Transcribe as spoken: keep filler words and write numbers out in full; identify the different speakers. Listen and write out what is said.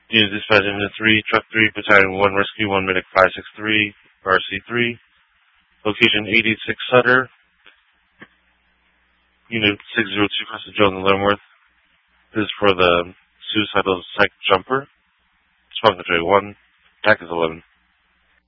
Speaker 1: Unit Dispatch Unit three, Truck three, Battalion one, Rescue one, Medic five six three, R C three. Location eighty-six Sutter. Unit six zero two, Preston Jones and Leavenworth. This is for the suicidal psych jumper. Response control one. Attack is eleven.